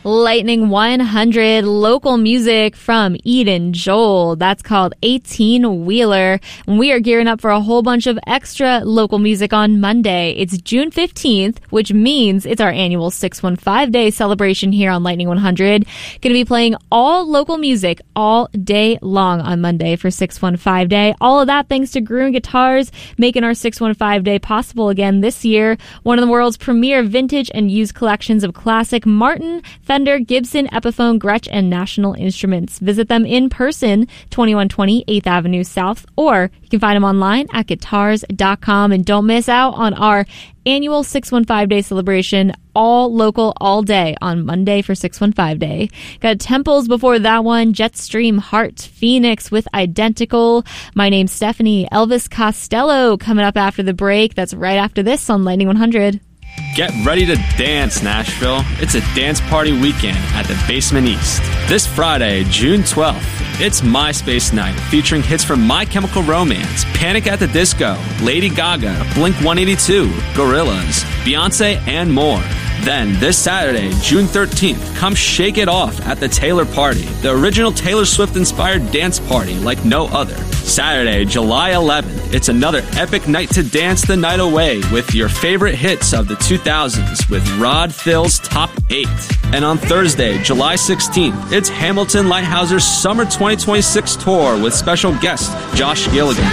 Lightning 100, local music from Eden Joel. That's called 18-Wheeler. And we are gearing up for a whole bunch of extra local music on Monday. It's June 15th, which means it's our annual 615 Day celebration here on Lightning 100. Going to be playing all local music all day long on Monday for 615 Day. All of that thanks to Gruen Guitars, making our 615 Day possible again this year. One of the world's premier vintage and used collections of classic Martin, Fender, Gibson, Epiphone, Gretsch, and National Instruments. Visit them in person, 2120 8th Avenue South, or you can find them online at guitars.com. And don't miss out on our annual 615 Day celebration, all local, all day on Monday for 615 Day. Got Temples before that one, Jetstream, Heart, Phoenix with Identical. My name's Stephanie. Elvis Costello coming up after the break. That's right after this on Lightning 100. Get ready to dance, Nashville. It's a dance party weekend at the Basement East. This Friday, June 12th, it's MySpace Night, featuring hits from My Chemical Romance, Panic at the Disco, Lady Gaga, Blink-182, Gorillaz, Beyonce, and more. Then, this Saturday, June 13th, come shake it off at the Taylor Party, the original Taylor Swift-inspired dance party like no other. Saturday, July 11th, it's another epic night to dance the night away with your favorite hits of the 2000s with Rod Phil's Top 8. And on Thursday, July 16th, it's Hamilton Lighthouse's Summer 2026 tour with special guest Josh Gilligan.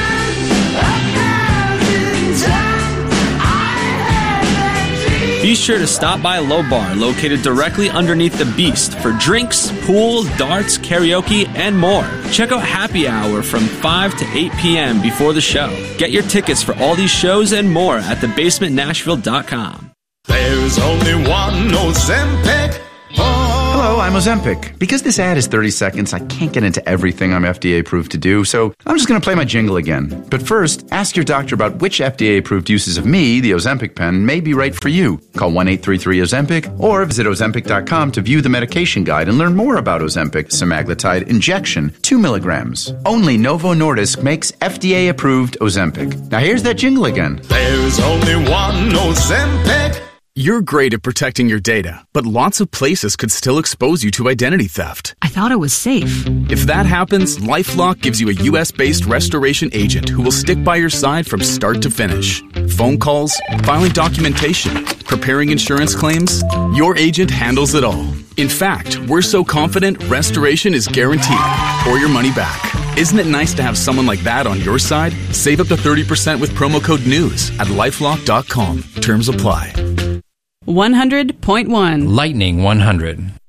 Be sure to stop by Low Bar, located directly underneath the Beast, for drinks, pool, darts, karaoke, and more. Check out Happy Hour from 5 to 8 p.m. before the show. Get your tickets for all these shows and more at thebasementnashville.com. There's only one Ozempic. Hello, I'm Ozempic. Because this ad is 30 seconds, I can't get into everything I'm FDA approved to do, so I'm just going to play my jingle again. But first, ask your doctor about which FDA approved uses of me, the Ozempic pen, may be right for you. Call 1-833-OZEMPIC or visit Ozempic.com to view the medication guide and learn more about Ozempic semaglutide injection, 2 milligrams. Only Novo Nordisk makes FDA approved Ozempic. Now here's that jingle again. There's only one Ozempic. You're great at protecting your data, but lots of places could still expose you to identity theft. I thought it was safe. If that happens, LifeLock gives you a U.S.-based restoration agent who will stick by your side from start to finish. Phone calls, filing documentation, preparing insurance claims, your agent handles it all. In fact, we're so confident restoration is guaranteed or your money back. Isn't it nice to have someone like that on your side? Save up to 30% with promo code NEWS at LifeLock.com. Terms apply. 100.1 Lightning 100.